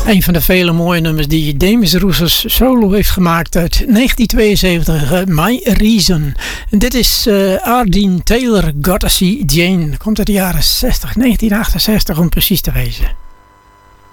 Een van de vele mooie nummers die Demis Roussos solo heeft gemaakt uit 1972, My Reason. En dit is Ardeen Taylor, Gotta See Jane. Komt uit de jaren 60, 1968 om precies te wezen.